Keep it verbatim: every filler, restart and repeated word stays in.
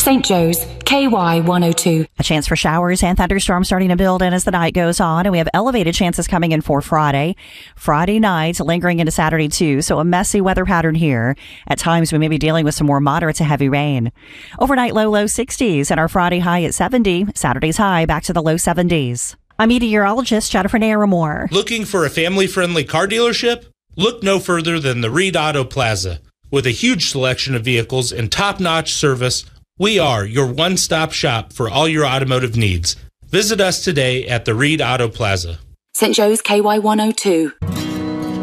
Saint Joe's, K Y one oh two. A chance for showers and thunderstorms starting to build in as the night goes on, and we have elevated chances coming in for Friday. Friday night, lingering into Saturday too, so a messy weather pattern here. At times, we may be dealing with some more moderate to heavy rain. Overnight low, low sixties, and our Friday high at seventy. Saturday's high back to the low seventies. I'm meteorologist Jennifer Naramore. Looking for a family-friendly car dealership? Look no further than the Reed Auto Plaza. With a huge selection of vehicles and top-notch service, we are your one-stop shop for all your automotive needs. Visit us today at the Reed Auto Plaza. Saint Joe's, K Y one oh two.